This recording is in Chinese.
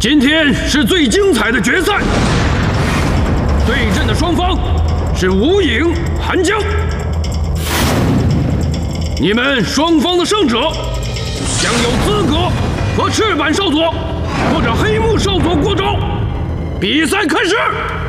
今天是最精彩的决赛，对阵的双方是无影、韩江。你们双方的胜者将有资格和赤坂少佐或者黑木少佐过招。比赛开始。